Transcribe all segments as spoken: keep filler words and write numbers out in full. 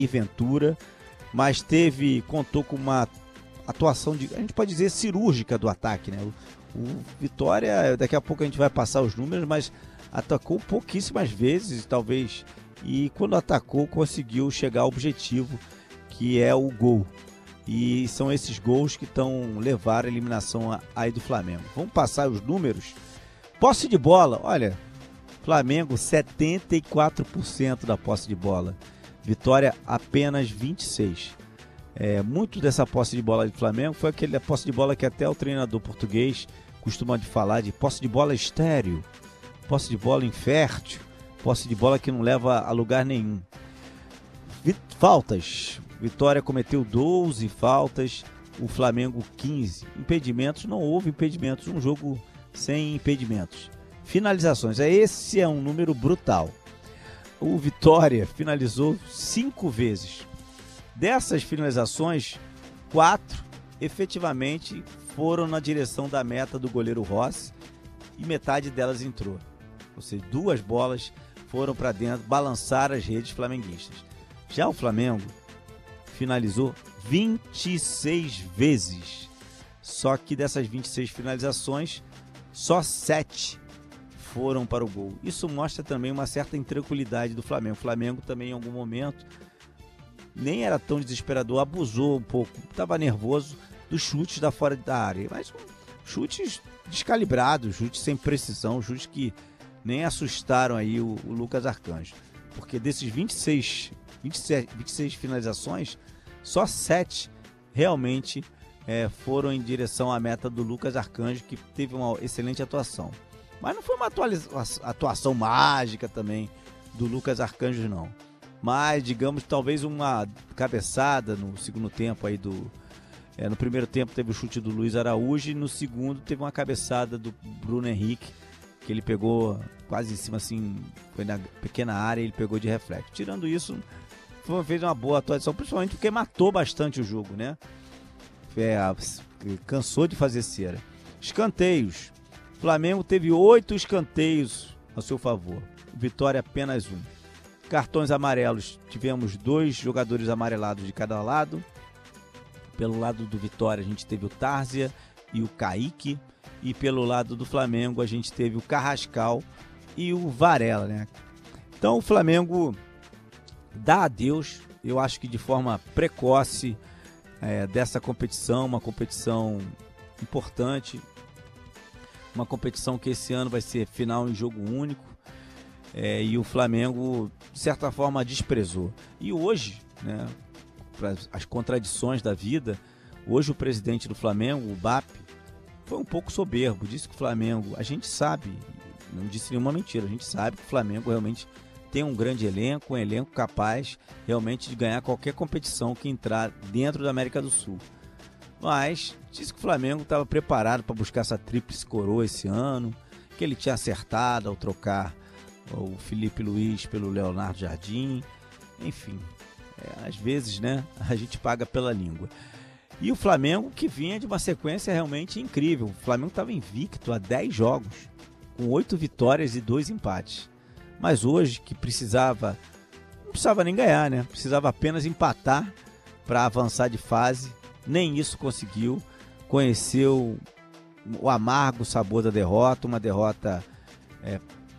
e Ventura, mas teve, contou com uma atuação, de, a gente pode dizer, cirúrgica do ataque, né? O, o Vitória, daqui a pouco a gente vai passar os números, mas atacou pouquíssimas vezes, talvez, e quando atacou conseguiu chegar ao objetivo, que é o gol. E são esses gols que estão levar a eliminação aí do Flamengo. Vamos passar os números. Posse de bola, olha, Flamengo setenta e quatro por cento da posse de bola, Vitória apenas vinte e seis por cento. É, muito dessa posse de bola do Flamengo foi aquele posse de bola que até o treinador português costuma de falar de posse de bola estéril, posse de bola infértil, posse de bola que não leva a lugar nenhum. Faltas, Vitória cometeu doze faltas, o Flamengo quinze. Impedimentos, não houve impedimentos, um jogo sem impedimentos. Finalizações, esse é um número brutal. O Vitória finalizou cinco vezes. Dessas finalizações, quatro efetivamente foram na direção da meta do goleiro Rossi e metade delas entrou. Ou seja, duas bolas foram para dentro, balançar as redes flamenguistas. Já o Flamengo finalizou vinte e seis vezes. Só que dessas vinte e seis finalizações, só sete foram para o gol. Isso mostra também uma certa intranquilidade do Flamengo. O Flamengo também em algum momento nem era tão desesperador, abusou um pouco, estava nervoso dos chutes da fora da área, mas chutes descalibrados, chutes sem precisão, chutes que nem assustaram aí o, o Lucas Arcanjo, porque desses vinte e seis, vinte e sete, vinte e seis finalizações, só sete realmente é, foram em direção à meta do Lucas Arcanjo, que teve uma excelente atuação. Mas não foi uma atuação mágica também do Lucas Arcanjo, não. Mas, digamos, talvez uma cabeçada no segundo tempo aí do... É, no primeiro tempo teve o chute do Luiz Araújo e no segundo teve uma cabeçada do Bruno Henrique, que ele pegou quase em cima, assim, foi na pequena área e ele pegou de reflexo. Tirando isso, foi, fez uma boa atuação, principalmente porque matou bastante o jogo, né? É, cansou de fazer cera. Escanteios. O Flamengo teve oito escanteios a seu favor. Vitória apenas um. Cartões amarelos, tivemos dois jogadores amarelados de cada lado. Pelo lado do Vitória a gente teve o Tárzia e o Kaique. E pelo lado do Flamengo a gente teve o Carrascal e o Varela, né? Então o Flamengo dá adeus, eu acho que de forma precoce, é, dessa competição, uma competição importante. Uma competição que esse ano vai ser final em jogo único. É, e o Flamengo, de certa forma, desprezou. E hoje, né, para as contradições da vida, hoje o presidente do Flamengo, o B A P, foi um pouco soberbo. Disse que o Flamengo, a gente sabe, não disse nenhuma mentira, a gente sabe que o Flamengo realmente tem um grande elenco, um elenco capaz realmente de ganhar qualquer competição que entrar dentro da América do Sul. Mas disse que o Flamengo estava preparado para buscar essa tríplice coroa esse ano, que ele tinha acertado ao trocar o Felipe Luiz pelo Leonardo Jardim, enfim, é, às vezes, né, a gente paga pela língua. E o Flamengo que vinha de uma sequência realmente incrível. O Flamengo estava invicto há dez jogos, com oito vitórias e dois empates. Mas hoje, que precisava, não precisava nem ganhar, né? Precisava apenas empatar para avançar de fase. Nem isso conseguiu. Conheceu o amargo sabor da derrota, uma derrota é,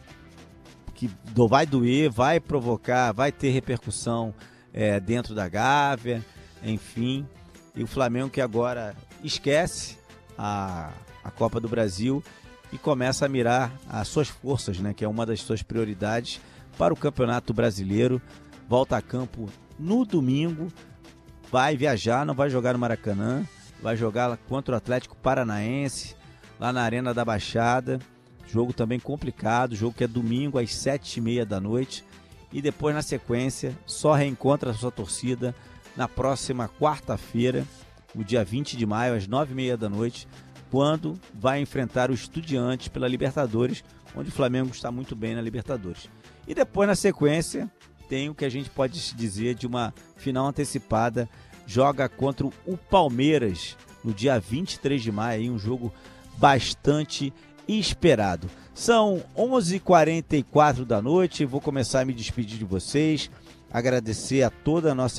que vai doer, vai provocar, vai ter repercussão é, dentro da Gávea, enfim. E o Flamengo que agora esquece a, a Copa do Brasil e começa a mirar as suas forças, né, que é uma das suas prioridades para o Campeonato Brasileiro. Volta a campo no domingo, vai viajar, não vai jogar no Maracanã, vai jogar contra o Atlético Paranaense, lá na Arena da Baixada. Jogo também complicado, jogo que é domingo às sete e meia da noite. E depois, na sequência, só reencontra a sua torcida na próxima quarta-feira, no dia vinte de maio, às nove e meia da noite, quando vai enfrentar o Estudiantes pela Libertadores, onde o Flamengo está muito bem na Libertadores. E depois, na sequência, tem o que a gente pode dizer de uma final antecipada, joga contra o Palmeiras no dia vinte e três de maio, aí um jogo bastante esperado. São onze e quarenta e quatro da noite, vou começar a me despedir de vocês, agradecer a toda a nossa